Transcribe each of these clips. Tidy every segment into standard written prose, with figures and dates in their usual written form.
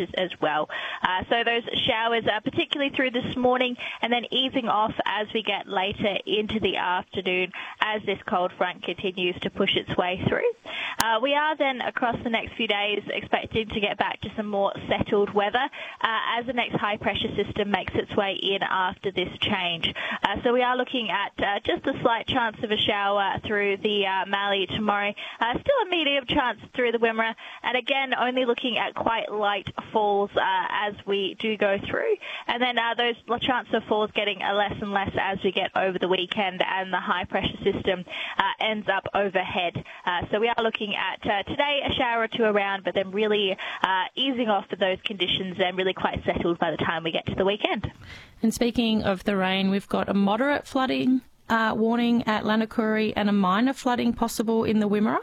temperatures as well. So those showers are particularly through this morning and then easing off as we get later into the afternoon as this cold front continues to push its way through. We are then across the next few days expecting to get back to some more settled weather as the next high pressure system makes its way in after this change. So we are looking at just a slight chance of a shower through the Mallee tomorrow. Still a medium chance through the Wimmera, and again only looking at quite light falls as we do go through. And then those chances of falls getting less and less as we get over the weekend and the high pressure system ends up overhead. So we are looking at today a shower or two around, but then really easing off of those conditions and really quite settled by the time we get to the weekend. And speaking of the rain, we've got a moderate flooding warning at Lanakuri and a minor flooding possible in the Wimmera.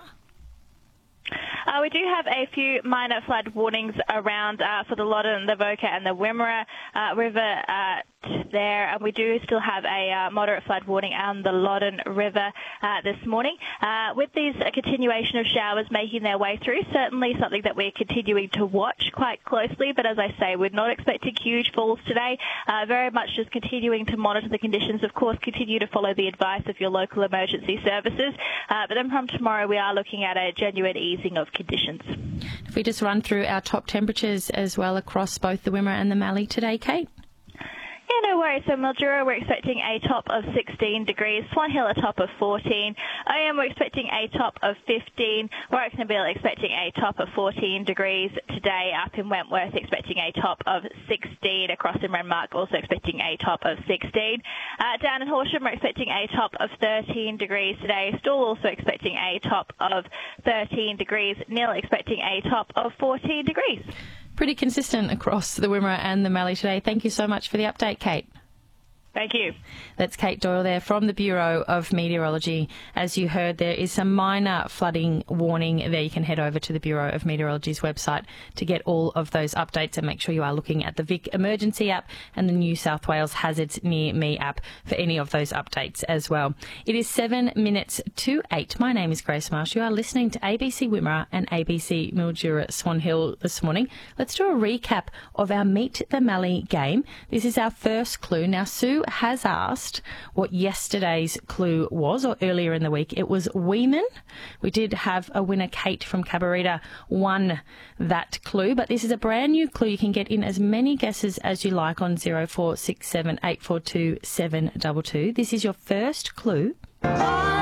We do have a few minor flood warnings around for the Loddon, the Voca and the Wimmera River there, and we do still have a moderate flood warning on the Loddon River this morning. With these continuation of showers making their way through, certainly something that we're continuing to watch quite closely, but as I say, we're not expecting huge falls today. Very much just continuing to monitor the conditions. Of course, continue to follow the advice of your local emergency services, but then from tomorrow we are looking at a genuine easing of conditions. If we just run through our top temperatures as well across both the Wimmera and the Mallee today, Kate? Yeah, no worries. So Mildura, we're expecting a top of 16 degrees. Swan Hill, a top of 14. OM, we're expecting a top of 15. Warwick Nabil, expecting a top of 14 degrees today. Up in Wentworth, expecting a top of 16. Across in Renmark, also expecting a top of 16. Down in Horsham, we're expecting a top of 13 degrees today. Stawell, also expecting a top of 13 degrees. Neil, expecting a top of 14 degrees. Pretty consistent across the Wimmera and the Mallee today. Thank you so much for the update, Kate. Thank you. That's Kate Doyle there from the Bureau of Meteorology. As you heard, there is some minor flooding warning there. You can head over to the Bureau of Meteorology's website to get all of those updates, and make sure you are looking at the Vic Emergency app and the New South Wales Hazards Near Me app for any of those updates as well. It is 7 minutes to 8. My name is Grace Marsh. You are listening to ABC Wimmera and ABC Mildura Swan Hill this morning. Let's do a recap of our Meet the Mallee game. This is our first clue. Now, Sue has asked what yesterday's clue was, or earlier in the week. It was Weeman. We did have a winner, Kate from Cabarita, won that clue, but this is a brand new clue. You can get in as many guesses as you like on 0467 842 722. This is your first clue.